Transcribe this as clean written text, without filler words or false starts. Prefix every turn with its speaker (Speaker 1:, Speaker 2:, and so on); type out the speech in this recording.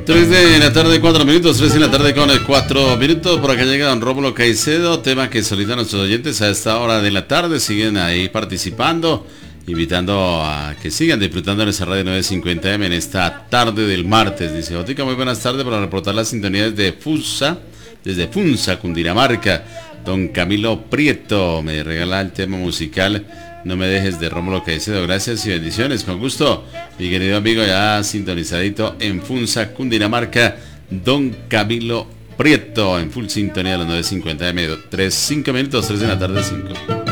Speaker 1: 3 de la tarde, 4 minutos, 3 de la tarde con 4 minutos. Por acá llega don Rómulo Caicedo, tema que solicitan nuestros oyentes a esta hora de la tarde. Siguen ahí participando, invitando a que sigan disfrutando en esa radio 950M en esta tarde del martes. Dice Botica, muy buenas tardes para reportar las sintonías de Funza, desde Funza, Cundinamarca. Don Camilo Prieto me regala el tema musical No me dejes de Rómulo Caicedo. Gracias y bendiciones, con gusto. Mi querido amigo ya sintonizadito en Funza, Cundinamarca, Don Camilo Prieto, en full sintonía de los 950M. 5 minutos, 3 de la tarde, 5.